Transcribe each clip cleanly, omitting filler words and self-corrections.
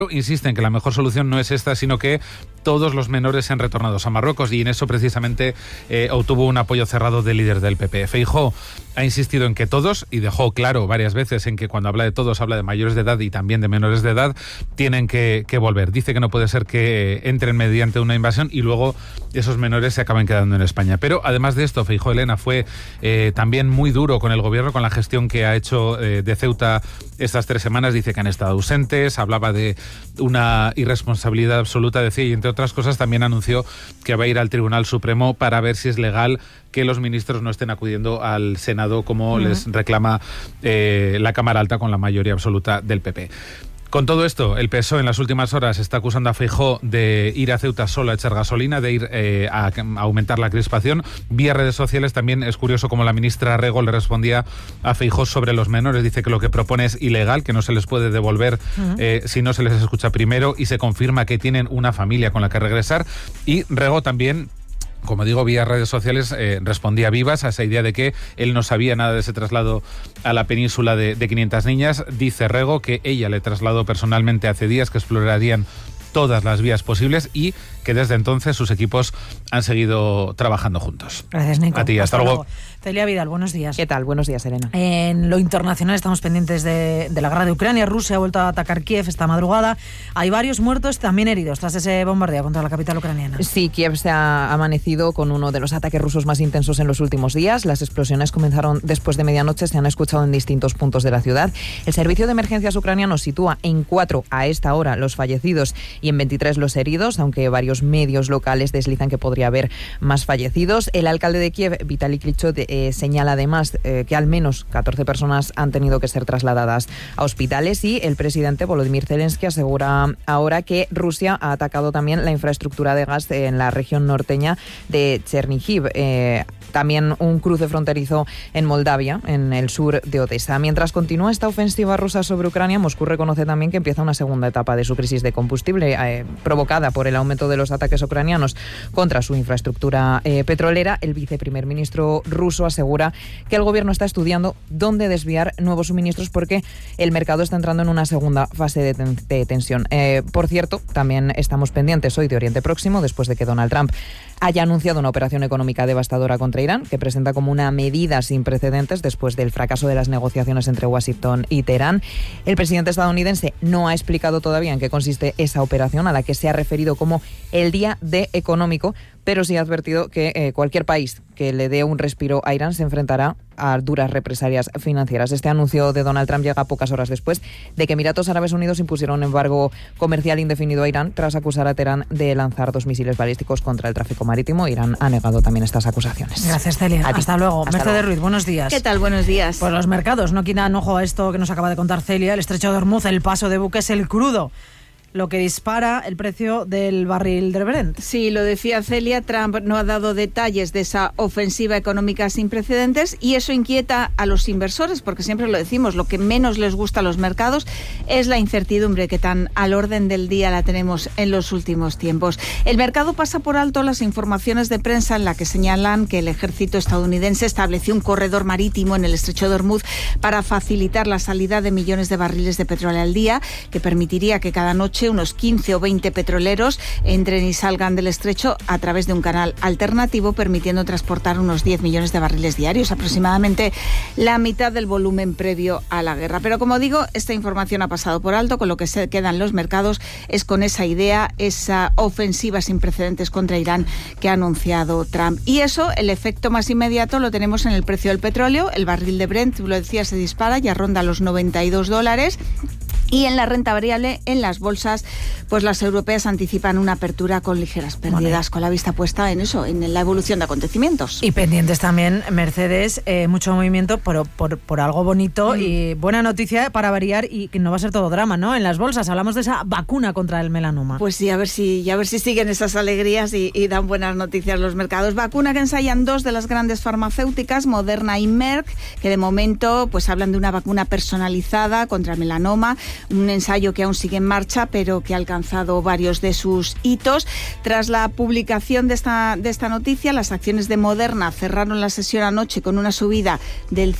Insisten que la mejor solución no es esta, sino que todos los menores sean retornados a Marruecos, y en eso precisamente obtuvo un apoyo cerrado del líder del PP. Feijóo ha insistido en que todos, y dejó claro varias veces en que cuando habla de todos habla de mayores de edad y también de menores de edad, tienen que volver. Dice que no puede ser que entren mediante una invasión y luego esos menores se acaben quedando en España. Pero además de esto, Feijóo, Elena, fue también muy duro con el gobierno, con la gestión que ha hecho de Ceuta estas 3 semanas. Dice que han estado ausentes, hablaba de una irresponsabilidad absoluta, decía, y entre otras cosas también anunció que va a ir al Tribunal Supremo para ver si es legal que los ministros no estén acudiendo al Senado como les reclama la Cámara Alta con la mayoría absoluta del PP. Con todo esto, el PSOE en las últimas horas está acusando a Feijóo de ir a Ceuta solo a echar gasolina, de ir a aumentar la crispación. Vía redes sociales también es curioso cómo la ministra Rego le respondía a Feijóo sobre los menores. Dice que lo que propone es ilegal, que no se les puede devolver si no se les escucha primero, y se confirma que tienen una familia con la que regresar. Y Rego también, como digo, vía redes sociales, respondía vivas a esa idea de que él no sabía nada de ese traslado a la península de 500 niñas. Dice Rego que ella le trasladó personalmente hace días, que explorarían todas las vías posibles y que desde entonces sus equipos han seguido trabajando juntos. Gracias, Nico. A ti, hasta luego. Celia Vidal, buenos días. ¿Qué tal? Buenos días, Elena. En lo internacional estamos pendientes de la guerra de Ucrania. Rusia ha vuelto a atacar Kiev esta madrugada. Hay varios muertos, también heridos, tras ese bombardeo contra la capital ucraniana. Sí, Kiev se ha amanecido con uno de los ataques rusos más intensos en los últimos días. Las explosiones comenzaron después de medianoche, se han escuchado en distintos puntos de la ciudad. El servicio de emergencias ucraniano sitúa en 4 a esta hora los fallecidos y en 23 los heridos, aunque varios medios locales deslizan que podría haber más fallecidos. El alcalde de Kiev, Vitaly Klitschko, señala además que al menos 14 personas han tenido que ser trasladadas a hospitales, y el presidente Volodymyr Zelensky asegura ahora que Rusia ha atacado también la infraestructura de gas en la región norteña de Chernihiv. También un cruce fronterizo en Moldavia, en el sur de Odessa. Mientras continúa esta ofensiva rusa sobre Ucrania, Moscú reconoce también que empieza una segunda etapa de su crisis de combustible provocada por el aumento de los ataques ucranianos contra su infraestructura petrolera. El viceprimer ministro ruso asegura que el gobierno está estudiando dónde desviar nuevos suministros porque el mercado está entrando en una segunda fase de tensión. Por cierto, también estamos pendientes hoy de Oriente Próximo, después de que Donald Trump haya anunciado una operación económica devastadora contra Irán, que presenta como una medida sin precedentes después del fracaso de las negociaciones entre Washington y Teherán. El presidente estadounidense no ha explicado todavía en qué consiste esa operación, a la que se ha referido como el día D económico, pero sí ha advertido que cualquier país que le dé un respiro a Irán se enfrentará a duras represalias financieras. Este anuncio de Donald Trump llega pocas horas después de que Emiratos Árabes Unidos impusiera un embargo comercial indefinido a Irán tras acusar a Teherán de lanzar 2 misiles balísticos contra el tráfico marítimo. Irán ha negado también estas acusaciones. Gracias, Celia. Hasta luego. Mercedes Ruiz, buenos días. ¿Qué tal? Buenos días. Pues los mercados no quitan ojo a esto que nos acaba de contar Celia. El estrecho de Hormuz, el paso de buques, el crudo, lo que dispara el precio del barril de Brent. Sí, lo decía Celia, Trump no ha dado detalles de esa ofensiva económica sin precedentes, y eso inquieta a los inversores, porque siempre lo decimos, lo que menos les gusta a los mercados es la incertidumbre, que tan al orden del día la tenemos en los últimos tiempos. El mercado pasa por alto las informaciones de prensa en la que señalan que el ejército estadounidense estableció un corredor marítimo en el estrecho de Hormuz para facilitar la salida de millones de barriles de petróleo al día, que permitiría que cada noche unos 15 o 20 petroleros entren y salgan del estrecho a través de un canal alternativo, permitiendo transportar unos 10 millones de barriles diarios, aproximadamente la mitad del volumen previo a la guerra. Pero como digo, esta información ha pasado por alto. Con lo que se quedan los mercados es con esa idea, esa ofensiva sin precedentes contra Irán que ha anunciado Trump. Y eso, el efecto más inmediato lo tenemos en el precio del petróleo. El barril de Brent, lo decía, se dispara, ya ronda los $92. Y en la renta variable, en las bolsas, pues las europeas anticipan una apertura con ligeras pérdidas, con la vista puesta en eso, en la evolución de acontecimientos. Y pendientes también, Mercedes, mucho movimiento por algo bonito y buena noticia para variar, y que no va a ser todo drama, ¿no? En las bolsas hablamos de esa vacuna contra el melanoma. Pues sí, a ver si siguen esas alegrías y dan buenas noticias los mercados. Vacuna que ensayan 2 de las grandes farmacéuticas, Moderna y Merck, que de momento pues hablan de una vacuna personalizada contra el melanoma, un ensayo que aún sigue en marcha, pero que ha alcanzado varios de sus hitos. Tras la publicación de esta noticia, las acciones de Moderna cerraron la sesión anoche con una subida del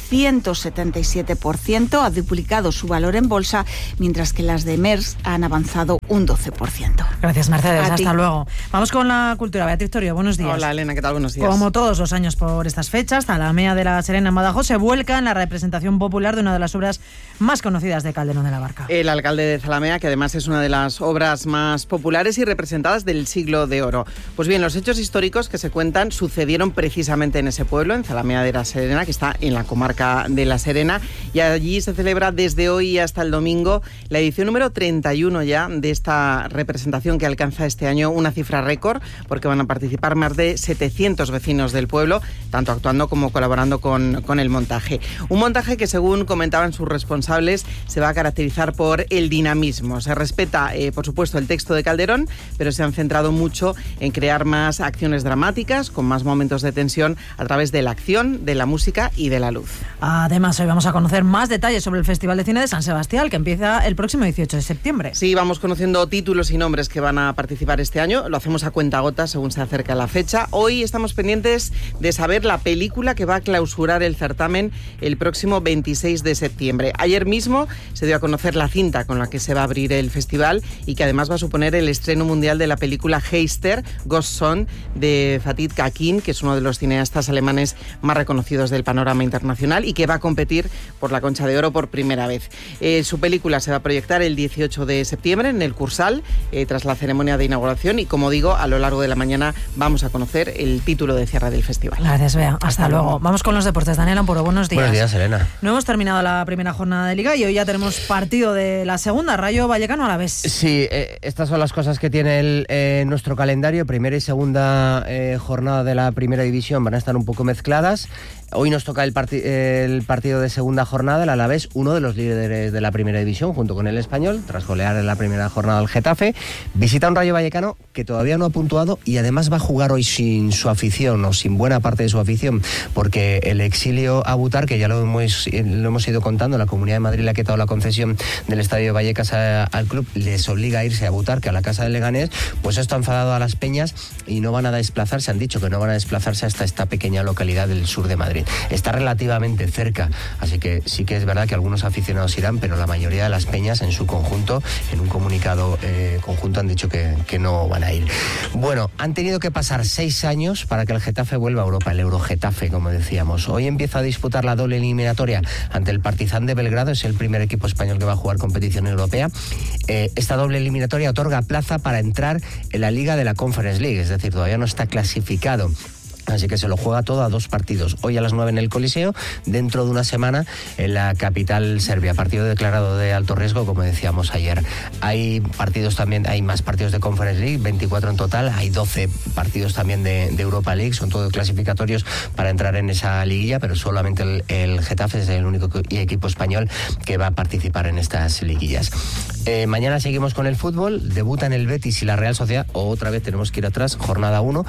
177%, ha duplicado su valor en bolsa, mientras que las de Merck han avanzado un 12%. Gracias, Mercedes. Hasta luego. Vamos con la cultura. Beatriz Torio, buenos días. Hola, Elena, ¿qué tal? Buenos días. Como todos los años por estas fechas, Zalamea de la Serena en Badajoz se vuelca en la representación popular de una de las obras más conocidas de Calderón de la Barca. El alcalde de Zalamea, que además es una de las obras más populares y representadas del Siglo de Oro. Pues bien, los hechos históricos que se cuentan sucedieron precisamente en ese pueblo, en Zalamea de la Serena, que está en la comarca de La Serena, y allí se celebra desde hoy hasta el domingo la edición número 31 ya de esta representación, que alcanza este año una cifra récord, porque van a participar más de 700 vecinos del pueblo, tanto actuando como colaborando con el montaje. Un montaje que, según comentaban sus responsables, se va a caracterizar por el dinamismo. Se respeta, por supuesto, el texto de Calderón, pero se han centrado mucho en crear más acciones dramáticas, con más momentos de tensión a través de la acción, de la música y de la luz. Además, hoy vamos a conocer más detalles sobre el Festival de Cine de San Sebastián, que empieza el próximo 18 de septiembre. Sí, vamos conociendo títulos y nombres que van a participar este año. Lo hacemos a cuentagotas según se acerca la fecha. Hoy estamos pendientes de saber la película que va a clausurar el certamen el próximo 26 de septiembre. Ayer mismo se dio a conocer la cinta con la que se va a abrir el festival y que además va a suponer el estreno mundial de la película Heister, Ghost Son, de Fatih Akin, que es uno de los cineastas alemanes más reconocidos del panorama internacional y que va a competir por la Concha de Oro por primera vez. Su película se va a proyectar el 18 de septiembre en el Cursal, tras la ceremonia de inauguración, y como digo, a lo largo de la mañana vamos a conocer el título de cierre del festival. Gracias, Bea. Hasta luego. Vamos con los deportes. Daniel Ampuro, buenos días. Buenos días, Elena. No hemos terminado la primera jornada de Liga y hoy ya tenemos partido de la segunda, Rayo Vallecano Alavés. Sí, estas son las cosas que tiene nuestro calendario. Primera y segunda jornada de la primera división van a estar un poco mezcladas. Hoy nos toca el partido de segunda jornada, el Alavés, uno de los líderes de la primera división, junto con el Español, tras golear en la primera jornada al Getafe. Visita un Rayo Vallecano que todavía no ha puntuado y además va a jugar hoy sin su afición, o sin buena parte de su afición, porque el exilio a Butar, que ya lo hemos ido contando, la Comunidad de Madrid le ha quitado la concesión del Estadio Vallecas al club, les obliga a irse a Butar, que a la casa del Leganés. Pues esto ha enfadado a las peñas y no van a desplazarse, han dicho que no van a desplazarse hasta esta pequeña localidad del sur de Madrid. Está relativamente cerca, así que sí que es verdad que algunos aficionados irán, pero la mayoría de las peñas en su conjunto, en un comunicado conjunto, han dicho que no van a ir. Bueno, han tenido que pasar 6 años para que el Getafe vuelva a Europa, el Eurogetafe, como decíamos. Hoy empieza a disputar la doble eliminatoria ante el Partizan de Belgrado, es el primer equipo español que va a jugar competición europea. Esta doble eliminatoria otorga plaza para entrar en la Liga de la Conference League, es decir, todavía no está clasificado. Así que se lo juega todo a 2 partidos. Hoy a las 9 en el Coliseo, dentro de una semana en la capital serbia. Partido declarado de alto riesgo, como decíamos ayer. Hay partidos también, hay más partidos de Conference League, 24 en total. Hay 12 partidos también de Europa League, son todos clasificatorios para entrar en esa liguilla, pero solamente el Getafe es el único equipo español que va a participar en estas liguillas. Mañana seguimos con el fútbol. Debutan el Betis y la Real Sociedad. Otra vez tenemos que ir atrás, jornada 1,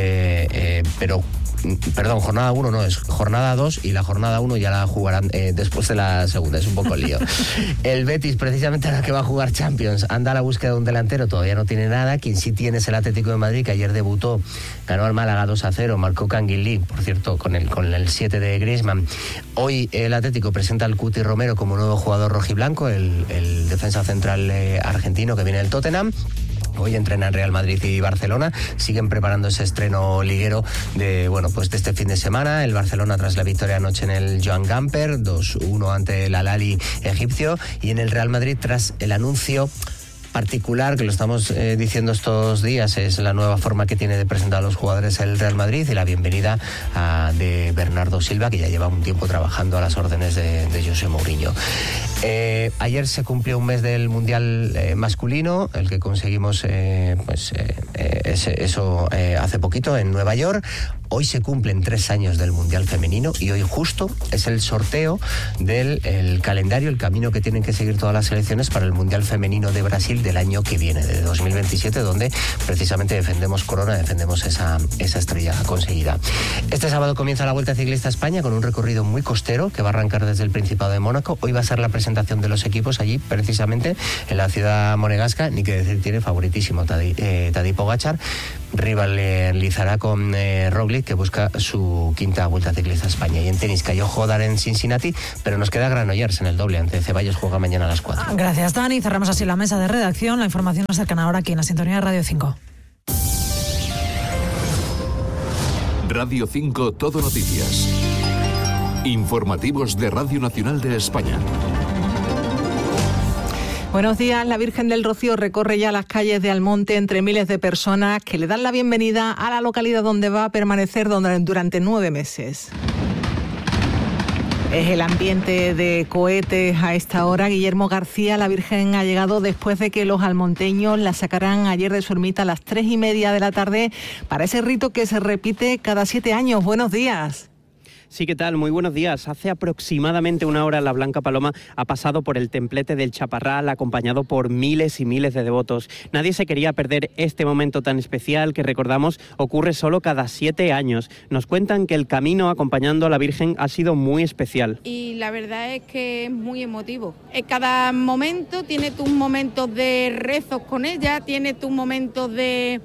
Perdón, jornada 1 no, es jornada 2 y la jornada 1 ya la jugarán después de la segunda, es un poco lío. El Betis, precisamente la que va a jugar Champions, anda a la búsqueda de un delantero, todavía no tiene nada. Quien sí tiene es el Atlético de Madrid, que ayer debutó, ganó al Málaga 2-0, marcó Canguilí, por cierto, con el 7 de Griezmann. Hoy el Atlético presenta al Cuti Romero como nuevo jugador rojiblanco, el defensa central argentino que viene del Tottenham. Hoy entrenan Real Madrid y Barcelona, siguen preparando ese estreno liguero de este fin de semana. El Barcelona tras la victoria anoche en el Joan Gamper, 2-1 ante el Al-Ahly egipcio, y en el Real Madrid tras el anuncio particular, que lo estamos diciendo estos días, es la nueva forma que tiene de presentar a los jugadores el Real Madrid y la bienvenida de Bernardo Silva, que ya lleva un tiempo trabajando a las órdenes de José Mourinho. Ayer se cumplió un mes del Mundial masculino, el que conseguimos eso hace poquito en Nueva York. Hoy se cumplen 3 años del Mundial Femenino y hoy justo es el sorteo del calendario, el camino que tienen que seguir todas las selecciones para el Mundial Femenino de Brasil del año que viene, de 2027, donde precisamente defendemos corona, defendemos esa estrella conseguida. Este sábado comienza la Vuelta Ciclista a España con un recorrido muy costero que va a arrancar desde el Principado de Mónaco. Hoy va a ser la presentación de los equipos allí, precisamente en la ciudad monegasca. Ni que decir, tiene favoritísimo Tadej Pogačar. Rivalizará con Roglic, que busca su 5ª Vuelta Ciclista a España. Y en tenis cayó Hodar en Cincinnati, pero nos queda Granollers en el doble ante Ceballos, juega mañana a las 4. Gracias, Dani. Cerramos así la mesa de redacción. La información nos acercan ahora aquí en la sintonía de Radio 5. Radio 5 Todo Noticias. Informativos de Radio Nacional de España. Buenos días. La Virgen del Rocío recorre ya las calles de Almonte entre miles de personas que le dan la bienvenida a la localidad donde va a permanecer durante 9 meses. Es el ambiente de cohetes a esta hora. Guillermo García, la Virgen ha llegado después de que los almonteños la sacaran ayer de su ermita a las 3:30 de la tarde para ese rito que se repite cada 7 años. Buenos días. Sí, ¿qué tal? Muy buenos días. Hace aproximadamente una hora la Blanca Paloma ha pasado por el templete del Chaparral acompañado por miles y miles de devotos. Nadie se quería perder este momento tan especial que, recordamos, ocurre solo cada 7 años. Nos cuentan que el camino acompañando a la Virgen ha sido muy especial. Y la verdad es que es muy emotivo. Cada momento tiene tus momentos de rezos con ella, tiene tus momentos de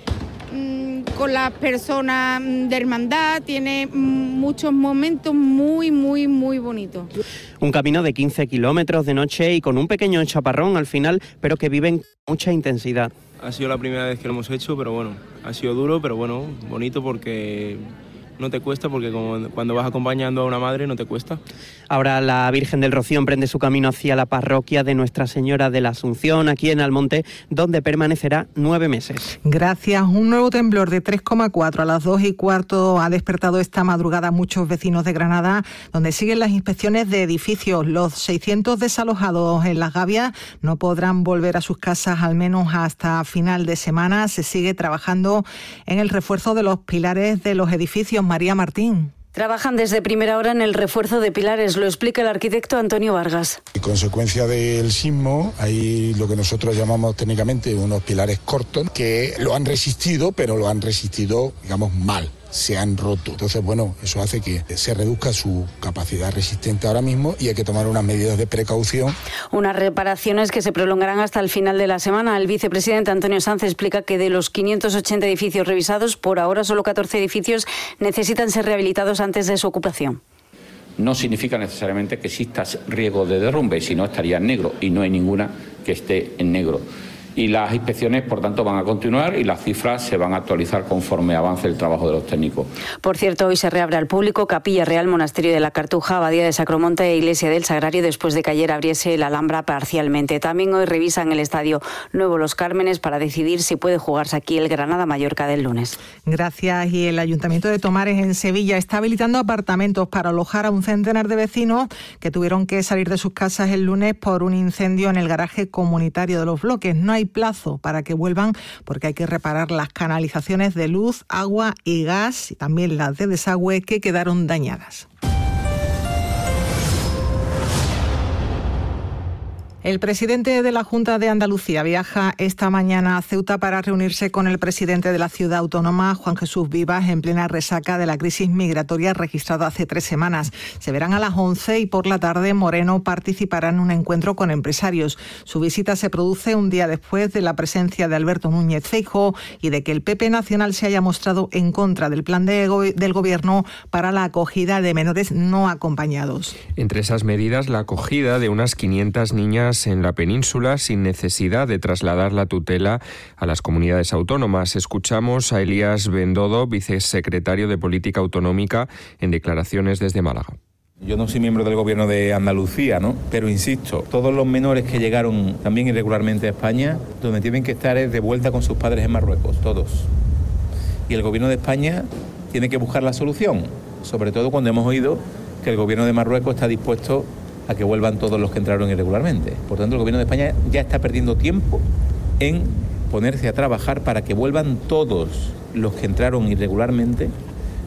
con las personas de hermandad, tiene muchos momentos muy, muy, muy bonitos. Un camino de 15 kilómetros de noche y con un pequeño chaparrón al final, pero que viven con mucha intensidad. Ha sido la primera vez que lo hemos hecho, pero bueno, ha sido duro, pero bueno, bonito porque no te cuesta, porque cuando vas acompañando a una madre no te cuesta. Ahora la Virgen del Rocío emprende su camino hacia la parroquia de Nuestra Señora de la Asunción, aquí en Almonte, donde permanecerá 9 meses. Gracias. Un nuevo temblor de 3,4 a las 2:15 ha despertado esta madrugada a muchos vecinos de Granada, donde siguen las inspecciones de edificios. Los 600 desalojados en Las Gavias no podrán volver a sus casas al menos hasta final de semana. Se sigue trabajando en el refuerzo de los pilares de los edificios. María Martín. Trabajan desde primera hora en el refuerzo de pilares, lo explica el arquitecto Antonio Vargas. En consecuencia del sismo hay lo que nosotros llamamos técnicamente unos pilares cortos que lo han resistido, pero lo han resistido, digamos, mal. Se han roto. Entonces, bueno, eso hace que se reduzca su capacidad resistente ahora mismo y hay que tomar unas medidas de precaución. Unas reparaciones que se prolongarán hasta el final de la semana. El vicepresidente Antonio Sanz explica que de los 580 edificios revisados, por ahora solo 14 edificios necesitan ser rehabilitados antes de su ocupación. No significa necesariamente que exista riesgo de derrumbe, si no estaría en negro, y no hay ninguna que esté en negro. Y las inspecciones, por tanto, van a continuar y las cifras se van a actualizar conforme avance el trabajo de los técnicos. Por cierto, hoy se reabre al público Capilla Real, Monasterio de la Cartuja, Abadía de Sacromonte e Iglesia del Sagrario, después de que ayer abriese la Alhambra parcialmente. También hoy revisan el Estadio Nuevo Los Cármenes para decidir si puede jugarse aquí el Granada-Mallorca del lunes. Gracias. Y el Ayuntamiento de Tomares, en Sevilla, está habilitando apartamentos para alojar a un centenar de vecinos que tuvieron que salir de sus casas el lunes por un incendio en el garaje comunitario de los bloques. No hay plazo para que vuelvan porque hay que reparar las canalizaciones de luz, agua y gas y también las de desagüe que quedaron dañadas. El presidente de la Junta de Andalucía viaja esta mañana a Ceuta para reunirse con el presidente de la ciudad autónoma, Juan Jesús Vivas, en plena resaca de la crisis migratoria registrada hace 3 semanas. Se verán a las 11 y por la tarde Moreno participará en un encuentro con empresarios. Su visita se produce un día después de la presencia de Alberto Núñez Feijóo y de que el PP nacional se haya mostrado en contra del plan del gobierno para la acogida de menores no acompañados. Entre esas medidas, la acogida de unas 500 niñas en la península sin necesidad de trasladar la tutela a las comunidades autónomas. Escuchamos a Elías Bendodo, vicesecretario de Política Autonómica, en declaraciones desde Málaga. Yo no soy miembro del gobierno de Andalucía, ¿no? Pero insisto, todos los menores que llegaron también irregularmente a España, donde tienen que estar es de vuelta con sus padres en Marruecos, todos. Y el gobierno de España tiene que buscar la solución, sobre todo cuando hemos oído que el gobierno de Marruecos está dispuesto a que vuelvan todos los que entraron irregularmente. Por tanto, el gobierno de España ya está perdiendo tiempo en ponerse a trabajar para que vuelvan todos los que entraron irregularmente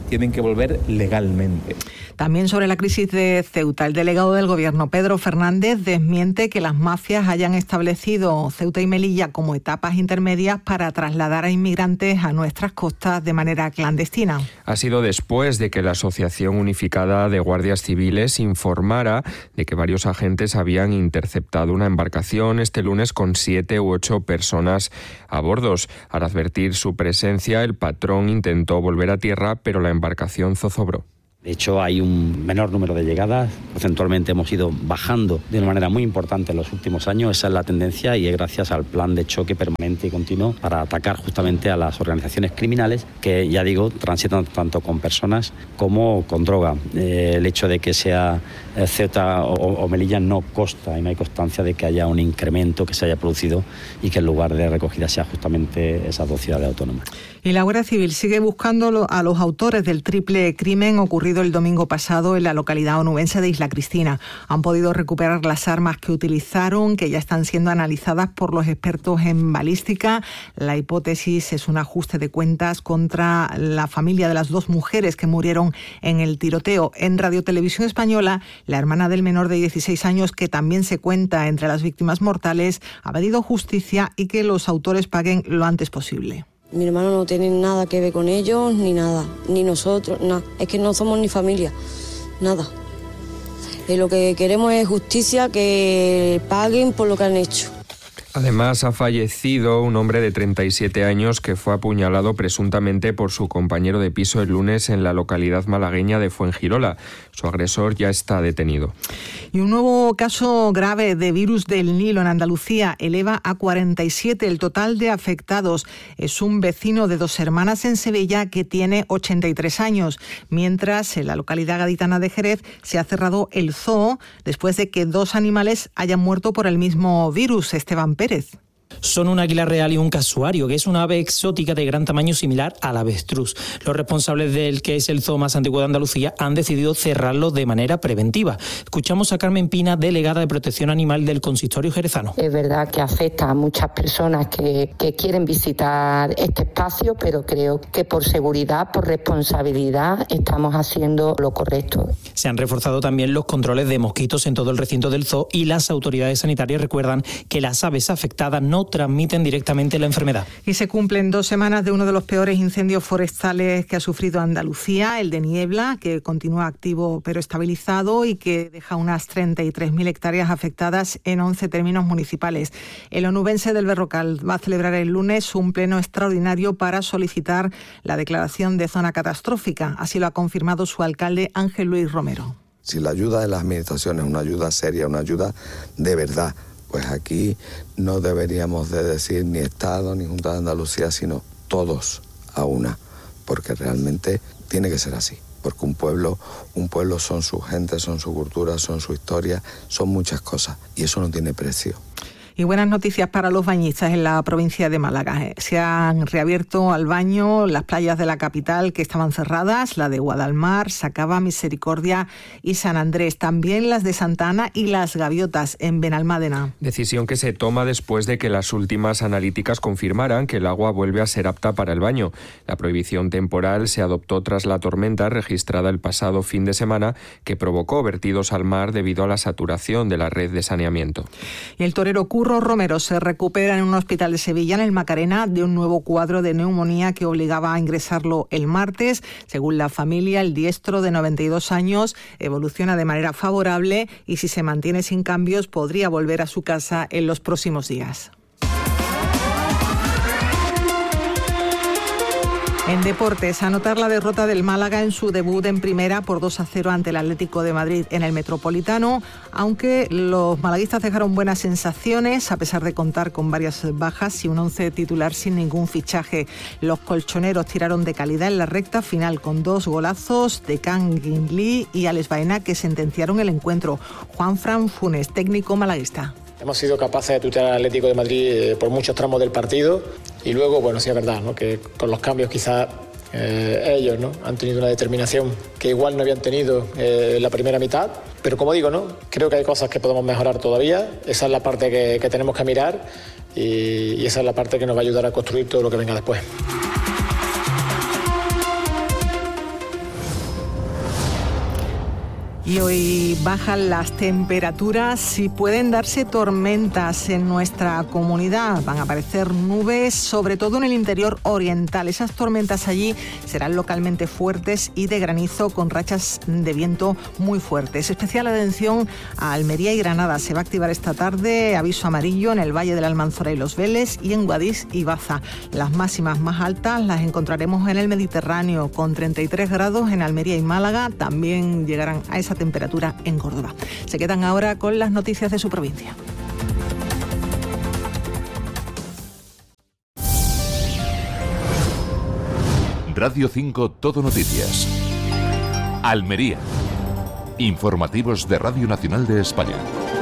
tienen que volver legalmente. También sobre la crisis de Ceuta, el delegado del Gobierno, Pedro Fernández, desmiente que las mafias hayan establecido Ceuta y Melilla como etapas intermedias para trasladar a inmigrantes a nuestras costas de manera clandestina. Ha sido después de que la Asociación Unificada de Guardias Civiles informara de que varios agentes habían interceptado una embarcación este lunes con 7 u 8 personas a bordo. Al advertir su presencia, el patrón intentó volver a tierra, pero la embarcación zozobró. De hecho, hay un menor número de llegadas. Porcentualmente hemos ido bajando de una manera muy importante en los últimos años. Esa es la tendencia y es gracias al plan de choque permanente y continuo para atacar justamente a las organizaciones criminales que, ya digo, transitan tanto con personas como con droga. El hecho de que sea Ceuta o Melilla no consta y no hay constancia de que haya un incremento que se haya producido y que el lugar de recogida sea justamente esas 2 ciudades autónomas. Y la Guardia Civil sigue buscando a los autores del triple crimen ocurrido el domingo pasado en la localidad onubense de Isla Cristina. Han podido recuperar las armas que utilizaron, que ya están siendo analizadas por los expertos en balística. La hipótesis es un ajuste de cuentas contra la familia de las 2 mujeres que murieron en el tiroteo. En Radio Televisión Española, la hermana del menor de 16 años, que también se cuenta entre las víctimas mortales, ha pedido justicia y que los autores paguen lo antes posible. Mi hermano no tiene nada que ver con ellos, ni nada, ni nosotros, nada. Es que no somos ni familia, nada. Lo que queremos es justicia, que paguen por lo que han hecho. Además, ha fallecido un hombre de 37 años que fue apuñalado presuntamente por su compañero de piso el lunes en la localidad malagueña de Fuengirola. Su agresor ya está detenido. Y un nuevo caso grave de virus del Nilo en Andalucía eleva a 47 el total de afectados. Es un vecino de 2 hermanas en Sevilla que tiene 83 años, mientras en la localidad gaditana de Jerez se ha cerrado el zoo después de que 2 animales hayan muerto por el mismo virus. Esteban Pérez. Son un águila real y un casuario, que es una ave exótica de gran tamaño similar al avestruz. Los responsables del que es el zoo más antiguo de Andalucía han decidido cerrarlo de manera preventiva. Escuchamos a Carmen Pina, delegada de Protección Animal del Consistorio jerezano. Es verdad que afecta a muchas personas que quieren visitar este espacio, pero creo que por seguridad, por responsabilidad, estamos haciendo lo correcto. Se han reforzado también los controles de mosquitos en todo el recinto del zoo y las autoridades sanitarias recuerdan que las aves afectadas no transmiten directamente la enfermedad. Y se cumplen 2 semanas de uno de los peores incendios forestales que ha sufrido Andalucía, el de Niebla, que continúa activo pero estabilizado y que deja unas 33.000 hectáreas afectadas en 11 términos municipales. El onubense del Berrocal va a celebrar el lunes un pleno extraordinario para solicitar la declaración de zona catastrófica. Así lo ha confirmado su alcalde Ángel Luis Romero. Si la ayuda de las administraciones es una ayuda seria, una ayuda de verdad, pues aquí no deberíamos de decir ni Estado ni Junta de Andalucía, sino todos a una, porque realmente tiene que ser así, porque un pueblo son su gente, son su cultura, son su historia, son muchas cosas y eso no tiene precio. Y buenas noticias para los bañistas en la provincia de Málaga. Se han reabierto al baño las playas de la capital que estaban cerradas, la de Guadalmar, Sacaba, Misericordia y San Andrés. También las de Santa Ana y las Gaviotas en Benalmádena. Decisión que se toma después de que las últimas analíticas confirmaran que el agua vuelve a ser apta para el baño. La prohibición temporal se adoptó tras la tormenta registrada el pasado fin de semana que provocó vertidos al mar debido a la saturación de la red de saneamiento. Y el torero Curro Romero se recupera en un hospital de Sevilla, en el Macarena, de un nuevo cuadro de neumonía que obligaba a ingresarlo el martes. Según la familia, el diestro de 92 años evoluciona de manera favorable y si se mantiene sin cambios podría volver a su casa en los próximos días. En deportes, anotar la derrota del Málaga en su debut en primera por 2-0 ante el Atlético de Madrid en el Metropolitano, aunque los malaguistas dejaron buenas sensaciones a pesar de contar con varias bajas y un 11 titular sin ningún fichaje. Los colchoneros tiraron de calidad en la recta final con 2 golazos de Kang Lee y Alex Baena que sentenciaran el encuentro. Juanfran Funes, técnico malaguista. Hemos sido capaces de tutear al Atlético de Madrid por muchos tramos del partido y luego, bueno, sí es verdad, ¿no?, que con los cambios quizás ellos, ¿no?, han tenido una determinación que igual no habían tenido en la primera mitad, pero como digo, ¿no?, creo que hay cosas que podemos mejorar todavía. Esa es la parte que tenemos que mirar y esa es la parte que nos va a ayudar a construir todo lo que venga después. Y hoy bajan las temperaturas y pueden darse tormentas en nuestra comunidad. Van a aparecer nubes, sobre todo en el interior oriental. Esas tormentas allí serán localmente fuertes y de granizo con rachas de viento muy fuertes. Especial atención a Almería y Granada. Se va a activar esta tarde aviso amarillo en el Valle de la Almanzora y Los Vélez y en Guadix y Baza. Las máximas más altas las encontraremos en el Mediterráneo, con 33 grados en Almería y Málaga. También llegarán a esa temperatura en Córdoba. Se quedan ahora con las noticias de su provincia. Radio 5 Todo Noticias. Almería. Informativos de Radio Nacional de España.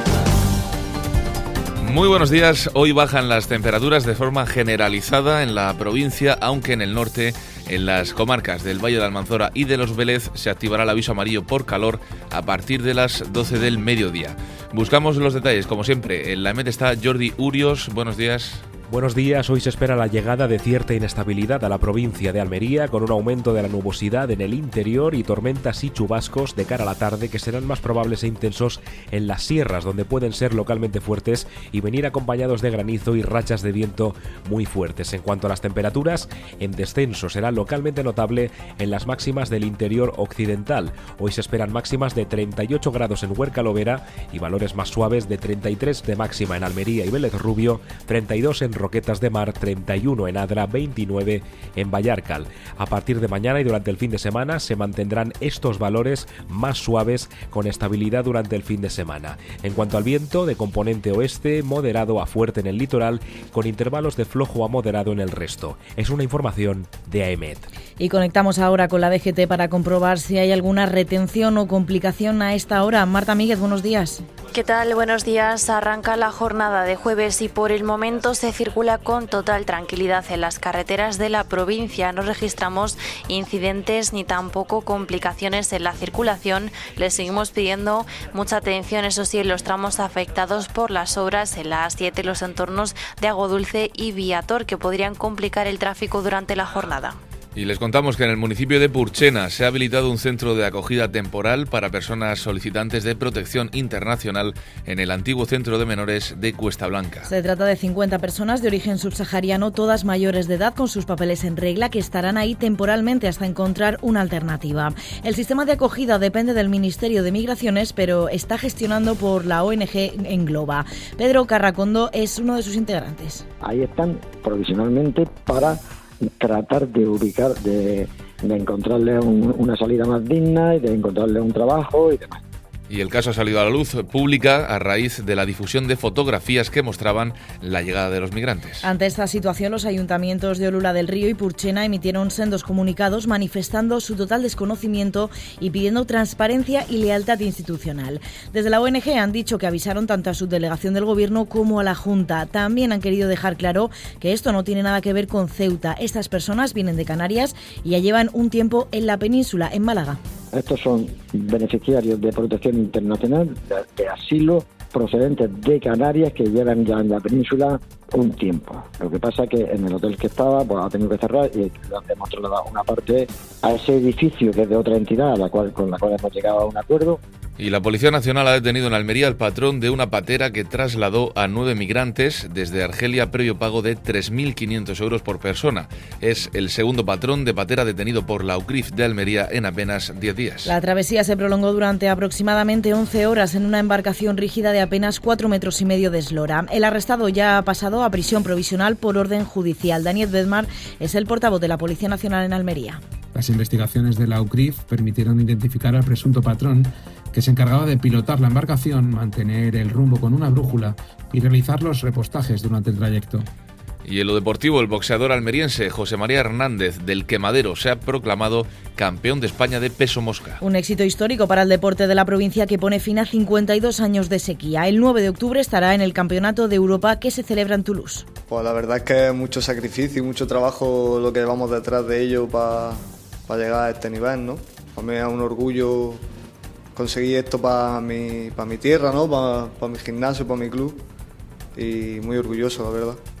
Muy buenos días. Hoy bajan las temperaturas de forma generalizada en la provincia, aunque en el norte, en las comarcas del Valle de Almanzora y de Los Vélez, se activará el aviso amarillo por calor a partir de las 12 del mediodía. Buscamos los detalles, como siempre. En la EMET está Jordi Urios. Buenos días. Buenos días. Hoy se espera la llegada de cierta inestabilidad a la provincia de Almería, con un aumento de la nubosidad en el interior y tormentas y chubascos de cara a la tarde que serán más probables e intensos en las sierras, donde pueden ser localmente fuertes y venir acompañados de granizo y rachas de viento muy fuertes. En cuanto a las temperaturas, en descenso será localmente notable en las máximas del interior occidental. Hoy se esperan máximas de 38 grados en Huerca Lovera y valores más suaves de 33 de máxima en Almería y Vélez Rubio, 32 en Roquetas de Mar, 31 en Adra, 29 en Vallarcal. A partir de mañana y durante el fin de semana se mantendrán estos valores más suaves con estabilidad durante el fin de semana. En cuanto al viento, de componente oeste, moderado a fuerte en el litoral, con intervalos de flojo a moderado en el resto. Es una información de AEMET. Y conectamos ahora con la DGT para comprobar si hay alguna retención o complicación a esta hora. Marta Míguez, buenos días. ¿Qué tal? Buenos días. Arranca la jornada de jueves y por el momento se circula con total tranquilidad en las carreteras de la provincia. No registramos incidentes ni tampoco complicaciones en la circulación. Les seguimos pidiendo mucha atención, eso sí, en los tramos afectados por las obras en la A7 y los entornos de Agodulce y Viator, que podrían complicar el tráfico durante la jornada. Y les contamos que en el municipio de Purchena se ha habilitado un centro de acogida temporal para personas solicitantes de protección internacional en el antiguo centro de menores de Cuesta Blanca. Se trata de 50 personas de origen subsahariano, todas mayores de edad con sus papeles en regla, que estarán ahí temporalmente hasta encontrar una alternativa. El sistema de acogida depende del Ministerio de Migraciones, pero está gestionado por la ONG Engloba. Pedro Carracondo es uno de sus integrantes. Ahí están provisionalmente para tratar de ubicar, de encontrarle una salida más digna y de encontrarle un trabajo y demás. Y el caso ha salido a la luz pública a raíz de la difusión de fotografías que mostraban la llegada de los migrantes. Ante esta situación, los ayuntamientos de Olula del Río y Purchena emitieron sendos comunicados manifestando su total desconocimiento y pidiendo transparencia y lealtad institucional. Desde la ONG han dicho que avisaron tanto a su delegación del Gobierno como a la Junta. También han querido dejar claro que esto no tiene nada que ver con Ceuta. Estas personas vienen de Canarias y ya llevan un tiempo en la península, en Málaga. Estos son beneficiarios de protección internacional, de asilo, procedentes de Canarias, que llevan ya en la península un tiempo. Lo que pasa es que en el hotel que estaba, pues ha tenido que cerrar y hemos trasladado una parte a ese edificio que es de otra entidad con la cual hemos llegado a un acuerdo. Y la Policía Nacional ha detenido en Almería al patrón de una patera que trasladó a 9 migrantes desde Argelia previo pago de 3.500 euros por persona. Es el segundo patrón de patera detenido por la UCRIF de Almería en apenas 10 días. La travesía se prolongó durante aproximadamente 11 horas en una embarcación rígida de apenas 4,5 metros de eslora. El arrestado ya ha pasado a prisión provisional por orden judicial. Daniel Bedmar es el portavoz de la Policía Nacional en Almería. Las investigaciones de la UCRIF permitieron identificar al presunto patrón, que se encargaba de pilotar la embarcación, mantener el rumbo con una brújula y realizar los repostajes durante el trayecto. Y en lo deportivo, el boxeador almeriense José María Hernández del Quemadero se ha proclamado campeón de España de peso mosca. Un éxito histórico para el deporte de la provincia que pone fin a 52 años de sequía. El 9 de octubre estará en el Campeonato de Europa que se celebra en Toulouse. Pues la verdad es que es mucho sacrificio y mucho trabajo lo que llevamos detrás de ello para llegar a este nivel, ¿no? Para mí es un orgullo conseguir esto para mi tierra, ¿no? Para mi gimnasio, para mi club, y muy orgulloso, la verdad.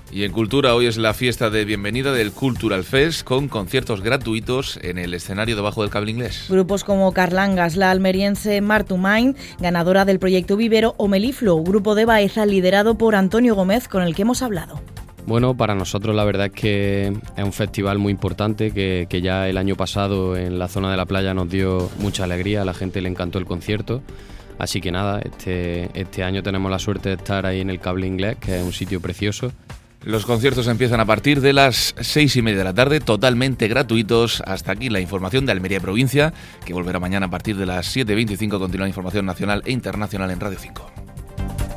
Y en Cultura, hoy es la fiesta de bienvenida del Cultural Fest, con conciertos gratuitos en el escenario debajo del Cable Inglés. Grupos como Carlangas, la almeriense Martumain, ganadora del proyecto Vivero, o Meliflow, grupo de Baeza liderado por Antonio Gómez, con el que hemos hablado. Bueno, para nosotros la verdad es que es un festival muy importante que ya el año pasado en la zona de la playa nos dio mucha alegría, a la gente le encantó el concierto. Así que nada, este año tenemos la suerte de estar ahí en el Cable Inglés, que es un sitio precioso. Los conciertos empiezan a partir de las 6:30 de la tarde, totalmente gratuitos. Hasta aquí la información de Almería Provincia, que volverá mañana a partir de las 7:25. Continúa la información nacional e internacional en Radio 5.